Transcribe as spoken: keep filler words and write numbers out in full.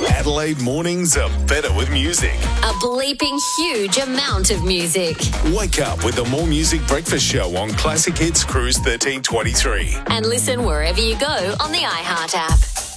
Adelaide mornings are better with music. A bleeping huge amount of music. Wake up with the More Music Breakfast Show on Classic Hits Cruise thirteen twenty-three. And listen wherever you go on the iHeart app.